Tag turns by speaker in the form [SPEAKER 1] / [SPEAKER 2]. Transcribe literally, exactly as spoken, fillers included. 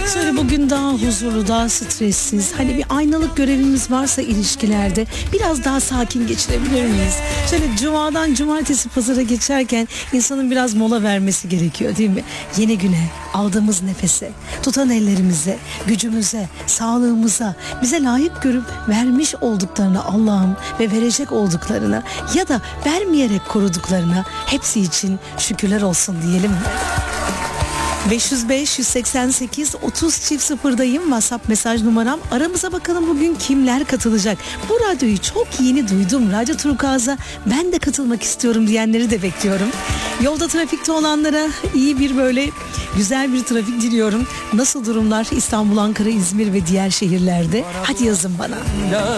[SPEAKER 1] Şöyle bugün daha huzurlu, daha stressiz, hani bir aynalık görevimiz varsa ilişkilerde biraz daha sakin geçirebilir miyiz? Şöyle cumadan cumartesi pazara geçerken insanın biraz mola vermesi gerekiyor değil mi? Yeni güne, aldığımız nefese, tutan ellerimize, gücümüze, sağlığımıza, bize layık görüp vermiş olduklarına Allah'ım ve verecek olduklarına ya da vermeyerek koruduklarına hepsi için şükürler olsun diyelim mi? beş yüz beş yüz seksen sekiz otuz çift sıfırdayım. WhatsApp mesaj numaram. Aramıza bakalım bugün kimler katılacak. Bu radyoyu çok yeni duydum. Radyo Turkuaz'a ben de katılmak istiyorum diyenleri de bekliyorum. Yolda trafikte olanlara iyi bir böyle güzel bir trafik diliyorum. Nasıl durumlar İstanbul, Ankara, İzmir ve diğer şehirlerde? Hadi yazın bana.